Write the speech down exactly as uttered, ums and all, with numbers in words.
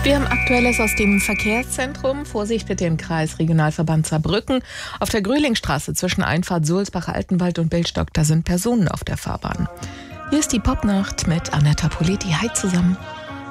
Wir haben Aktuelles aus dem Verkehrszentrum. Vorsicht bitte im Kreis Regionalverband Saarbrücken. Auf der Grühlingstraße zwischen Einfahrt Sulzbach, Altenwald und Bildstock, da sind Personen auf der Fahrbahn. Hier ist die Popnacht mit Annetta Politi. Hi zusammen.